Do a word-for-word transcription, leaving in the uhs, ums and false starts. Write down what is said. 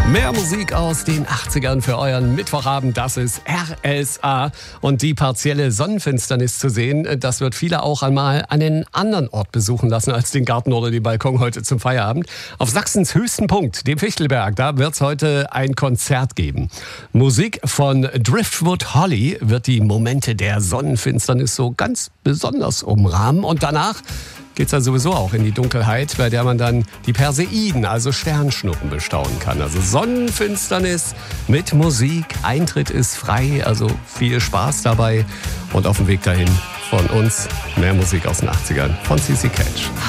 Mehr Musik aus den achtzigern für euren Mittwochabend, das ist R S A. Und die partielle Sonnenfinsternis zu sehen, das wird viele auch einmal an einen anderen Ort besuchen lassen als den Garten oder den Balkon heute zum Feierabend. Auf Sachsens höchsten Punkt, dem Fichtelberg, da wird es heute ein Konzert geben. Musik von Driftwood Holly wird die Momente der Sonnenfinsternis so ganz besonders umrahmen. Und danach geht's dann sowieso auch in die Dunkelheit, bei der man dann die Perseiden, also Sternschnuppen, bestaunen kann. Also Sonnenfinsternis mit Musik, Eintritt ist frei, also viel Spaß dabei. Und auf dem Weg dahin von uns mehr Musik aus den achtzigern von C C Catch.